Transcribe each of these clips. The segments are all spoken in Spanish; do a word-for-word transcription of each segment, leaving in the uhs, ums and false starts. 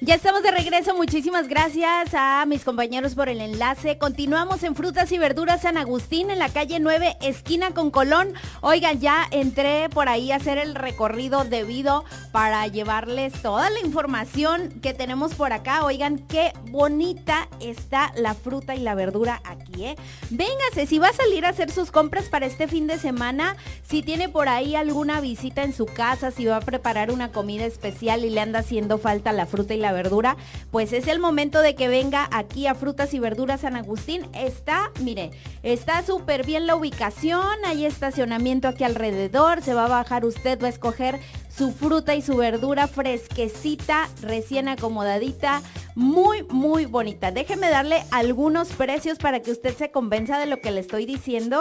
Ya estamos de regreso, muchísimas gracias a mis compañeros por el enlace. Continuamos en Frutas y Verduras San Agustín, en la calle nueve, esquina con Colón. Oigan, ya entré por ahí a hacer el recorrido debido para llevarles toda la información que tenemos por acá. Oigan, qué bonita está la fruta y la verdura aquí, ¿eh? Véngase, si va a salir a hacer sus compras para este fin de semana, si tiene por ahí alguna visita en su casa, si va a preparar una comida especial y le anda haciendo falta la fruta y la verdura, pues es el momento de que venga aquí a Frutas y Verduras San Agustín. Está, mire, está súper bien la ubicación, hay estacionamiento aquí alrededor, se va a bajar usted, va a escoger su fruta y su verdura fresquecita, recién acomodadita, muy, muy bonita. Déjeme darle algunos precios para que usted se convenza de lo que le estoy diciendo,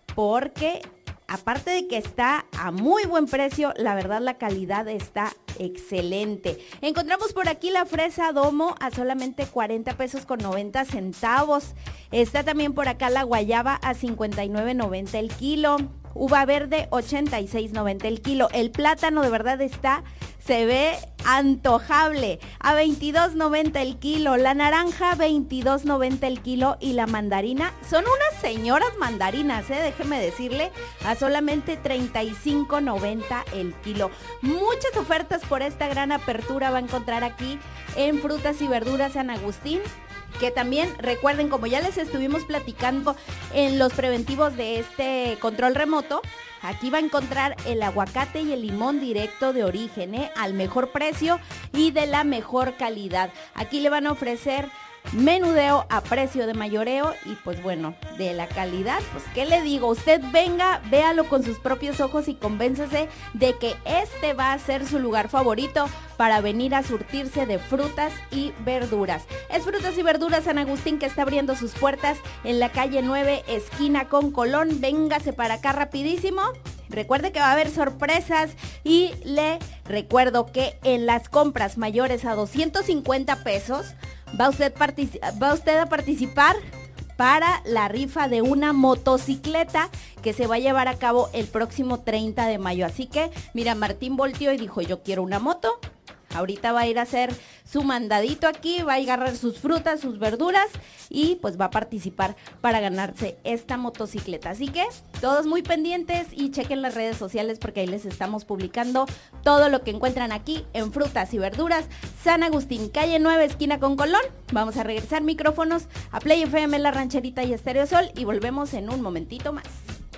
porque aparte de que está a muy buen precio, la verdad la calidad está excelente. Encontramos por aquí la fresa Domo a solamente cuarenta pesos con noventa centavos. Está también por acá la guayaba a cincuenta y nueve noventa el kilo. Uva verde ochenta y seis noventa el kilo. El plátano de verdad está, se ve antojable, a veintidós noventa el kilo. La naranja veintidós noventa el kilo y la mandarina, son unas señoras mandarinas, eh, déjeme decirle, a solamente treinta y cinco noventa el kilo. Muchas ofertas por esta gran apertura va a encontrar aquí en Frutas y Verduras San Agustín. Que también recuerden, como ya les estuvimos platicando en los preventivos de este control remoto, aquí va a encontrar el aguacate y el limón directo de origen, ¿eh? Al mejor precio y de la mejor calidad. Aquí le van a ofrecer menudeo a precio de mayoreo y pues bueno, de la calidad, pues qué le digo, usted venga, véalo con sus propios ojos y convénzase de que este va a ser su lugar favorito para venir a surtirse de frutas y verduras. Es Frutas y Verduras San Agustín, que está abriendo sus puertas en la calle nueve, esquina con Colón. Véngase para acá rapidísimo. Recuerde que va a haber sorpresas y le recuerdo que en las compras mayores a doscientos cincuenta pesos va usted, partici- va usted a participar para la rifa de una motocicleta que se va a llevar a cabo el próximo treinta de mayo. Así que, mira, Martín volteó y dijo, yo quiero una moto. Ahorita va a ir a hacer su mandadito aquí, va a agarrar sus frutas, sus verduras y pues va a participar para ganarse esta motocicleta. Así que todos muy pendientes y chequen las redes sociales porque ahí les estamos publicando todo lo que encuentran aquí en Frutas y Verduras San Agustín, calle nueve, esquina con Colón. Vamos a regresar micrófonos a Play F M, La Rancherita y Estéreo Sol y volvemos en un momentito más.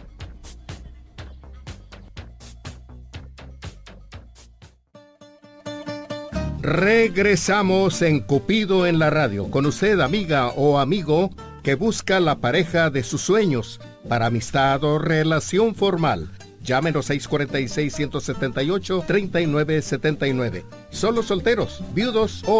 Regresamos en Cupido en la radio, con usted, amiga o amigo que busca la pareja de sus sueños para amistad o relación formal. Llámenos seis cuatro seis, uno siete ocho, tres nueve siete nueve. Solo solteros, viudos o